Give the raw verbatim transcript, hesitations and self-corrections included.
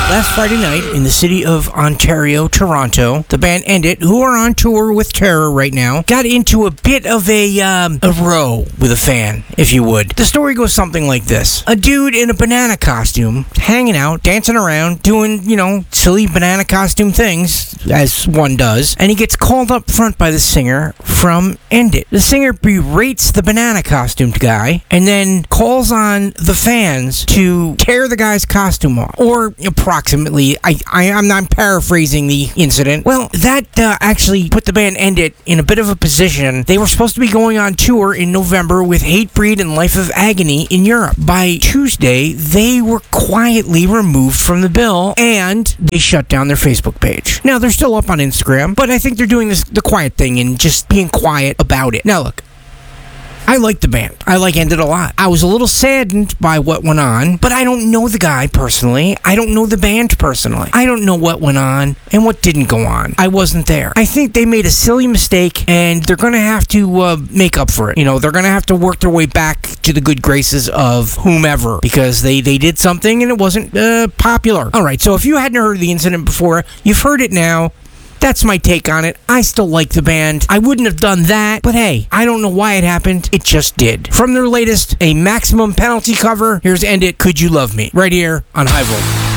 Last Friday night in the city of Ontario, Toronto, the band End It, who are on tour with Terror right now, got into a bit of a um, a row with a fan, if you would. The story goes something like this. A dude in a banana costume, hanging out, dancing around, doing, you know, silly banana costume things, as one does, and he gets called up front by the singer from End It. The singer berates the banana costumed guy, and then calls on the fans to tear the guy's costume off, or approximately. I, I, I'm not paraphrasing the incident. Well, that uh, actually put the band End It in a bit of a position. They were supposed to be going on tour in November with Hatebreed and Life of Agony in Europe. By Tuesday, they were quietly removed from the bill, and they shut down their Facebook page. Now, they're still up on Instagram, but I think they're doing this the quiet thing and just being quiet about it. Now, look. I like the band. I like End It a lot. I was a little saddened by what went on, but I don't know the guy personally. I don't know the band personally. I don't know what went on and what didn't go on. I wasn't there. I think they made a silly mistake, and they're going to have to uh, make up for it. You know, they're going to have to work their way back to the good graces of whomever, because they, they did something and it wasn't uh, popular. All right, so if you hadn't heard of the incident before, you've heard it now. That's my take on it. I still like the band. I wouldn't have done that, but hey, I don't know why it happened. It just did. From their latest, a Maximum Penalty cover, here's End It, Could You Love Me? Right here on High Volt.